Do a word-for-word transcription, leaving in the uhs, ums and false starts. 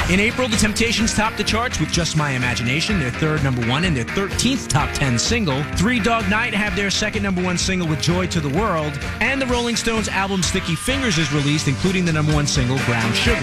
In April, the Temptations topped the charts with Just My Imagination, their third number one and their thirteenth top ten single. Three Dog Night have their second number one single with Joy to the World. And the Rolling Stones album Sticky Fingers is released, including the number one single, Brown Sugar.